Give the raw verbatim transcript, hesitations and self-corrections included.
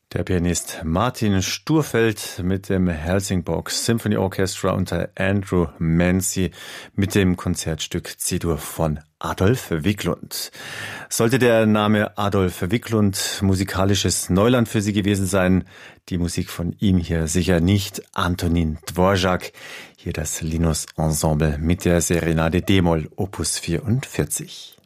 Der Pianist Martin Sturfeld mit dem Helsingborg Symphony Orchestra unter Andrew Mancy mit dem Konzertstück C-Dur von Adolf Wiklund. Sollte der Name Adolf Wiklund musikalisches Neuland für Sie gewesen sein, die Musik von ihm hier sicher nicht. Antonin Dvorak, hier das Linus Ensemble mit der Serenade d-Moll Opus vierundvierzig.